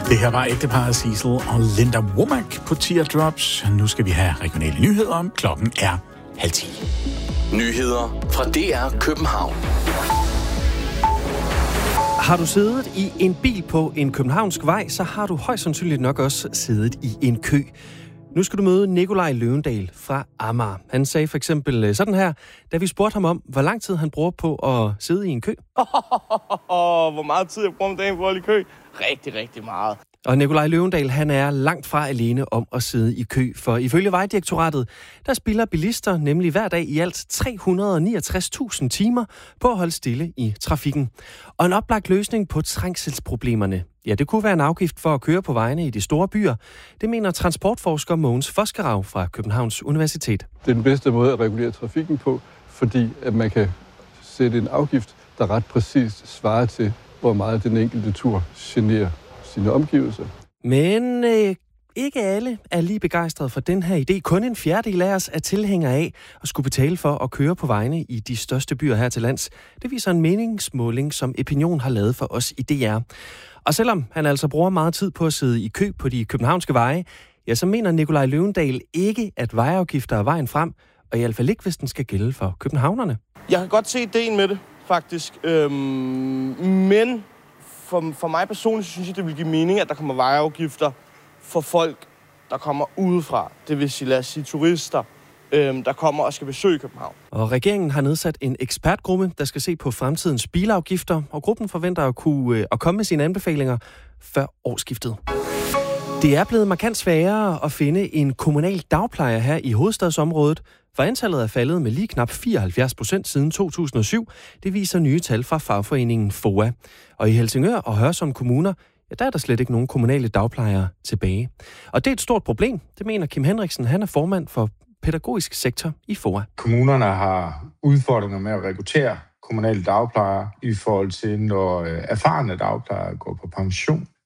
Det her var ægteparret Cecil og Linda Womack på Teardrops. Nu skal vi have regionale nyheder om. Klokken er 9:30. Nyheder fra DR København. Har du siddet i en bil på en københavnsk vej, så har du højst sandsynligt nok også siddet i en kø. Nu skal du møde Nikolaj Løvendal fra Amager. Han sagde for eksempel sådan her, da vi spurgte ham om, hvor lang tid han bruger på at sidde i en kø. Hvor meget tid jeg bruger om dagen på at holde i kø? Rigtig, rigtig meget. Og Nikolaj Løvendal, han er langt fra alene om at sidde i kø, for ifølge Vejdirektoratet, der spilder bilister nemlig hver dag i alt 369.000 timer på at holde stille i trafikken. Og en oplagt løsning på trængselsproblemerne, ja, det kunne være en afgift for at køre på vejene i de store byer. Det mener transportforsker Mogens Foskerav fra Københavns Universitet. Det er den bedste måde at regulere trafikken på, fordi at man kan sætte en afgift, der ret præcist svarer til, hvor meget den enkelte tur generer sine omgivelser. Men ikke alle er lige begejstrede for den her idé. Kun en fjerdedel af os er tilhænger af at skulle betale for at køre på vejene i de største byer her til lands. Det viser en meningsmåling, som Opinion har lavet for os i DR. Og selvom han altså bruger meget tid på at sidde i kø på de københavnske veje, ja, så mener Nikolaj Løvendal ikke, at vejafgifter er vejen frem, og i hvert fald ikke, hvis den skal gælde for københavnerne. Jeg kan godt se ideen med det, faktisk. Men for mig personligt synes jeg, det vil give mening, at der kommer vejafgifter for folk, der kommer udefra. Det vil sige, lad os sige, turister, der kommer og skal besøge København. Og regeringen har nedsat en ekspertgruppe, der skal se på fremtidens bilafgifter, og gruppen forventer at komme med sine anbefalinger før årsskiftet. Det er blevet markant sværere at finde en kommunal dagplejer her i hovedstadsområdet, for antallet er faldet med lige knap 74% siden 2007. Det viser nye tal fra fagforeningen FOA. Og i Helsingør og Hørsholm kommuner, ja, der er der slet ikke nogen kommunale dagplejere tilbage. Og det er et stort problem, det mener Kim Henriksen. Han er formand for pædagogisk sektor i FOA. Kommunerne har udfordringer med at rekruttere kommunale dagplejere i forhold til, når erfarne dagplejere går på pension.